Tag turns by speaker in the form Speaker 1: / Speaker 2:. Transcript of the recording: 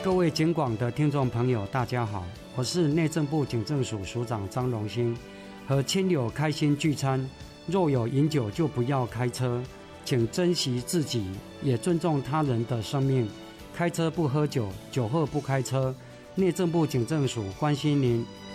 Speaker 1: 各位警广的听众朋友，大家好，我是内政部警政署署长张荣兴。和亲友开心聚餐，若有饮酒就不要开车，请珍惜自己，也尊重他人的生命。开车不喝酒，酒后不开车。内政部警政署关心您，